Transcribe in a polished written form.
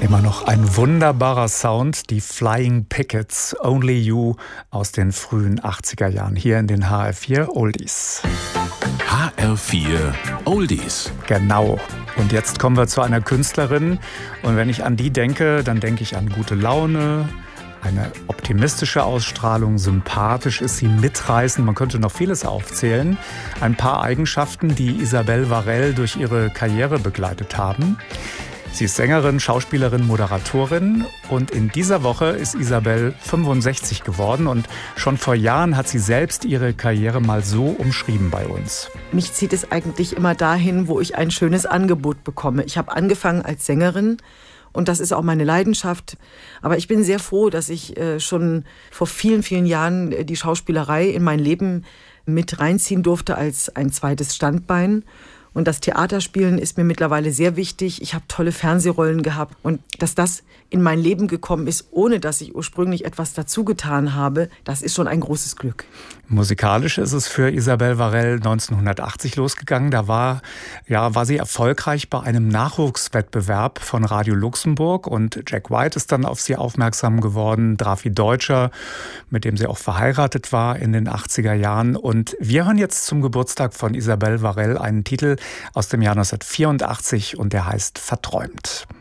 Immer noch ein wunderbarer Sound, die Flying Pickets, Only You aus den frühen 80er Jahren, hier in den HR4 Oldies. HR4 Oldies. Genau. Und jetzt kommen wir zu einer Künstlerin. Und wenn ich an die denke, dann denke ich an gute Laune, eine optimistische Ausstrahlung, sympathisch ist sie, mitreißend. Man könnte noch vieles aufzählen. Ein paar Eigenschaften, die Isabelle Varell durch ihre Karriere begleitet haben. Sie ist Sängerin, Schauspielerin, Moderatorin und in dieser Woche ist Isabelle 65 geworden und schon vor Jahren hat sie selbst ihre Karriere mal so umschrieben bei uns. Mich zieht es eigentlich immer dahin, wo ich ein schönes Angebot bekomme. Ich habe angefangen als Sängerin und das ist auch meine Leidenschaft. Aber ich bin sehr froh, dass ich schon vor vielen, vielen Jahren die Schauspielerei in mein Leben mit reinziehen durfte als ein zweites Standbein. Und das Theaterspielen ist mir mittlerweile sehr wichtig. Ich habe tolle Fernsehrollen gehabt. Und dass das in mein Leben gekommen ist, ohne dass ich ursprünglich etwas dazu getan habe, das ist schon ein großes Glück. Musikalisch ist es für Isabelle Varell 1980 losgegangen. Da war sie erfolgreich bei einem Nachwuchswettbewerb von Radio Luxemburg. Und Jack White ist dann auf sie aufmerksam geworden. Drafi Deutscher, mit dem sie auch verheiratet war in den 80er Jahren. Und wir hören jetzt zum Geburtstag von Isabelle Varell einen Titel aus dem Jahr 1984 und der heißt Verträumt.